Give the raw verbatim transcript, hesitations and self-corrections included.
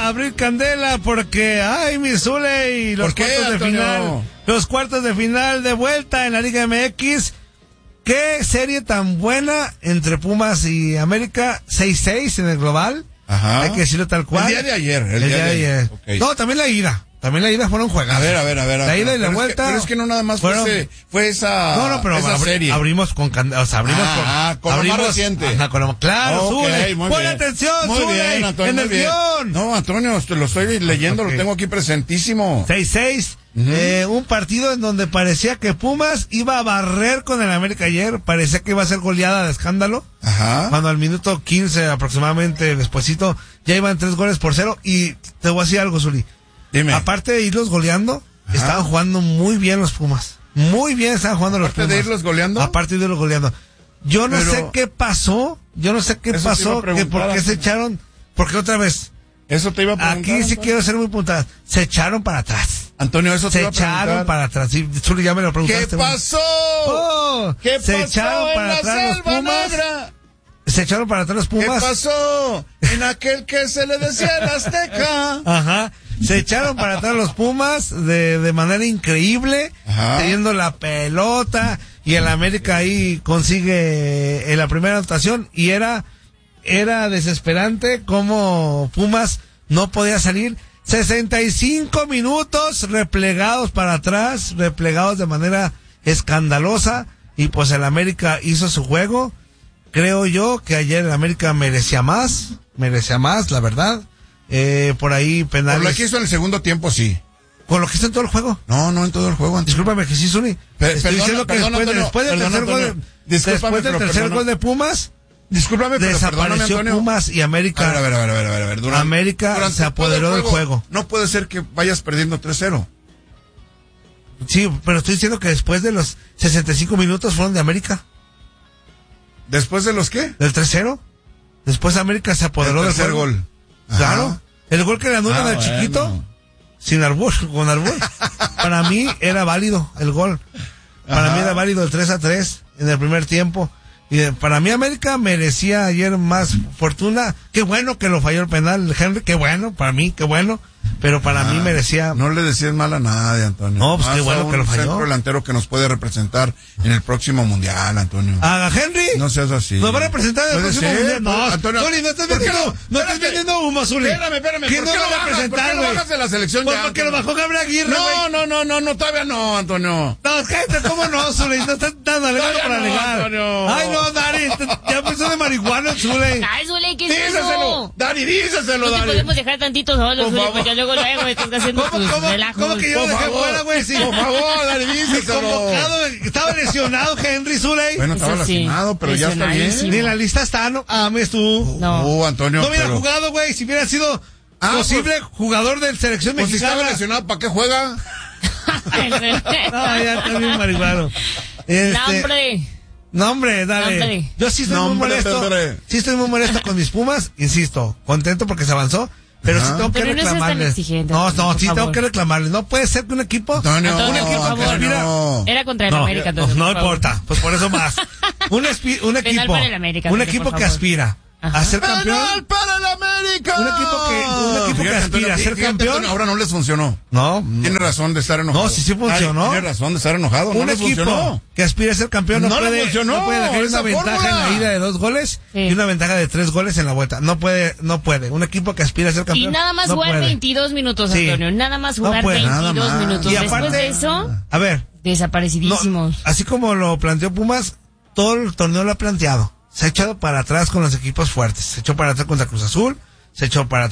a abrir candela porque, ay, mi Zule, y los ¿Por qué, cuartos de Antonio? final, los cuartos de final de vuelta en la Liga M X. Qué serie tan buena entre Pumas y América, seis seis en el global. Ajá. Hay que decirlo tal cual. El día de ayer. El, El día, día de ayer. Okay. No, también la ida. También la ida fueron juegazos. A ver, a ver, a ver. La ida y la pero vuelta. Es que, pero es que no nada más fueron, fue, ese, fue esa, no, no, pero esa abri, serie. abrimos con candela, o sea, abrimos ah, con, ah, con abrimos, lo más reciente. Ajá, con lo, claro, Okay, Zule. muy Pon bien. atención, Muy Zule, bien, Antonio, en muy el bien. guión. No, Antonio, te lo estoy leyendo, okay. Lo tengo aquí presentísimo. seis seis. Uh-huh. Eh, un partido en donde parecía que Pumas iba a barrer con el América ayer, parecía que iba a ser goleada de escándalo. Ajá. Cuando al minuto quince aproximadamente despuesito ya iban tres goles por cero. Y te voy a decir algo, Zuli. Dime. Aparte de irlos goleando, ajá, estaban jugando muy bien los Pumas. Muy bien estaban jugando los Pumas. Aparte de irlos goleando. Aparte de irlos goleando. Yo no Pero... sé qué pasó, yo no sé qué Eso pasó, que por qué se echaron, porque otra vez. Eso te iba a preguntar. Aquí sí Antonio. quiero ser muy puntual. Se echaron para atrás. Antonio, eso te Se iba a preguntar. echaron para atrás. Sí, Zuli, ya me lo preguntaste. ¿Qué pasó? Oh, ¿Qué se pasó echaron en para la atrás los selva Pumas. negra? Se echaron para atrás los Pumas. ¿Qué pasó en aquel que se le decía el Azteca? Ajá. Se echaron para atrás los Pumas de, de manera increíble, ajá, teniendo la pelota, y el América ahí consigue en la primera anotación, y era, era desesperante como Pumas no podía salir. sesenta y cinco minutos replegados para atrás, replegados de manera escandalosa, y pues el América hizo su juego. Creo yo que ayer el América merecía más, merecía más, la verdad. Eh, por ahí penales. Por lo que hizo en el segundo tiempo, sí. ¿Con lo que hizo en todo el juego? No, no en todo el juego. Antes. Discúlpame que sí, Zuli. Pe- Estoy perdona, diciendo que perdona, después, Antonio, después del perdona, tercer gol de, Antonio. Discúlpame, después del pero tercer perdona. gol de Pumas, Discúlpame, pero perdóname, desapareció Antonio. Pumas y América. A ver, a ver, a ver, a ver, a ver, a ver. Durante, América durante se apoderó todo el del juego. No puede ser que vayas perdiendo tres cero. Sí, pero estoy diciendo que después de los sesenta y cinco minutos fueron de América. ¿Después de los qué? ¿Del tres cero? Después América se apoderó el del tercer juego. gol. Claro. Ajá. El gol que le anulan Ah, al bueno. chiquito, sin arbol, con arbol. Para mí era válido el gol. Para Ajá. mí era válido el tres a tres en el primer tiempo. Y eh, para mí América merecía ayer más fortuna. Qué bueno que lo falló el penal Henry, qué bueno, para mí, qué bueno. Pero para Ah, mí merecía... No le decías mal a nadie, Antonio. No, pues Más qué bueno a un que lo falló. centro delantero que nos puede representar en el próximo mundial, Antonio. ¿A Henry? No seas así. ¿Nos va a representar en el Puede próximo ser, mundial? No, pero, Antonio, Zuli, no estás ¿por qué vendiendo, no? no estás Espérate. vendiendo humo, Zuli. Espérame, espérame. ¿Quién ¿Por qué no lo va a bajas? ¿Por representar, qué lo güey? bajas de la selección Pues ya, porque lo Antonio? bajó Gabriel Aguirre, No, güey. no, no, no, no, todavía no, Antonio. No, cállate, ¿cómo no, Zuli? No estás tan alegando Todavía para no, alegar. Antonio. Ay, no, Dari, te- ya empezó de marihuana el Zuli. Ay, Zule, ¿qué es Díseselo, eso? Dani, díseselo, No te Dani. podemos dejar tantito solo, Por Zule, favor. porque luego luego estás haciendo ¿Cómo, tus cómo, relajos. cómo que yo lo Por dejé favor, fuera, güey? Sí. por favor, Dani, Mi díseselo. convocado, estaba lesionado Henry Zuli. Bueno, estaba Eso sí, lastimado, pero ya está bien. lesionadísimo. Ni en la lista está, no ames tú. No. Uh, Antonio, No hubiera pero... jugado, güey, si hubiera sido Ah, posible jugador de selección Pues si mexicana. estaba lesionado, ¿para qué juega? No, ya está bien marihuano. Este, No, hombre. No, hombre, dale. No, hombre. Yo sí estoy No, muy hombre, molesto. hombre. Sí estoy muy molesto con mis Pumas, insisto, contento porque se avanzó. Pero Ajá. sí tengo que Pero no seas tan reclamarles. exigente, No, Antonio, no, por sí tengo favor. que reclamarles. No puede ser que un equipo. Antonio, Antonio, un equipo por que favor. aspira. no. Era contra el No, América, no, entonces. no por favor. importa, pues por eso más. Un, espi- un Penal equipo, para el América, un Antonio, equipo por que favor. aspira Ajá. a ser campeón. ¡Penal para el América! Un equipo que- un equipo que Fíjate, aspira Antonio, a ser fíjate, campeón. Antonio, ahora no les funcionó. No, Tiene razón de estar enojado. No, sí, sí funcionó. Ay, tiene razón de estar enojado. No un les equipo funcionó. que aspira a ser campeón no, No le puede, funcionó no puede dejar esa una ventaja fórmula. en la ida de dos goles Sí. y una ventaja de tres goles en la vuelta. No puede, no puede. Un equipo que aspira a ser Y campeón. nada más no jugar puede. veintidós minutos, Sí. Antonio. Nada más No jugar puede, nada veintidós más. minutos. Y Después aparte- de eso, A ver, no, desaparecidísimos. así como lo planteó Pumas, todo el torneo lo ha planteado. Se ha echado para atrás con los equipos fuertes. Se echó para atrás contra Cruz Azul, se echó para atrás